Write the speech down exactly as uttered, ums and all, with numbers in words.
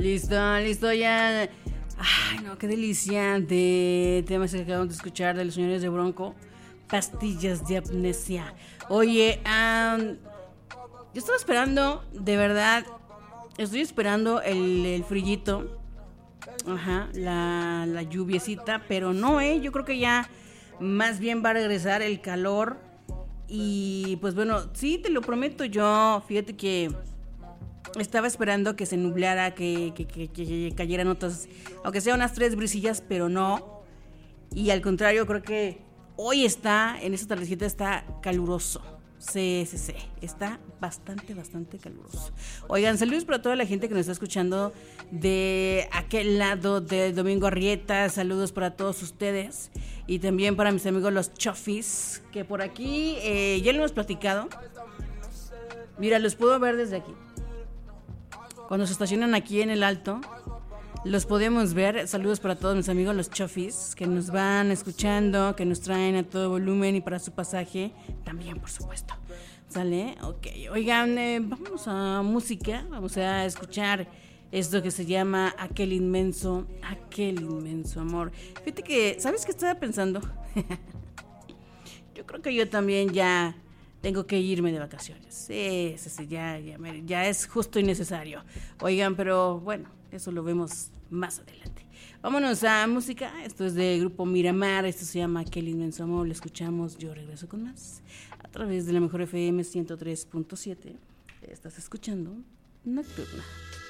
Listo, listo ya. Ay, no, qué delicia de temas que acabamos de escuchar de los señores de Bronco. Pastillas de amnesia. Oye, um, yo estaba esperando, de verdad, estoy esperando el, el frillito. Ajá, la, la lluviecita, pero no, eh, yo creo que ya más bien va a regresar el calor. Y pues bueno, sí, te lo prometo yo, fíjate que estaba esperando que se nublara, que, que, que, que cayeran otras, aunque sea unas tres brisillas, pero no. Y al contrario, creo que hoy está, en esta tardecita está caluroso. Sí, sí, sí, está bastante, bastante caluroso. Oigan, saludos para toda la gente que nos está escuchando de aquel lado de Domingo Arrieta. Saludos para todos ustedes. Y también para mis amigos los chofis, que por aquí eh, ya lo hemos platicado. Mira, los puedo ver desde aquí. Cuando se estacionan aquí en el alto, los podemos ver. Saludos para todos mis amigos los chofis que nos van escuchando, que nos traen a todo volumen y para su pasaje también, por supuesto. ¿Sale? Ok. Oigan, eh, vamos a música. Vamos a escuchar esto que se llama Aquel inmenso, aquel inmenso amor. Fíjate que, ¿sabes qué estaba pensando? Yo creo que yo también ya tengo que irme de vacaciones. Sí, sí, sí, ya, ya, ya es justo y necesario. Oigan, pero bueno, eso lo vemos más adelante. Vámonos a música. Esto es del grupo Miramar. Esto se llama Aquel inmenso amor. Lo escuchamos. Yo regreso con más a través de la mejor F M ciento tres punto siete. Estás escuchando Nocturna.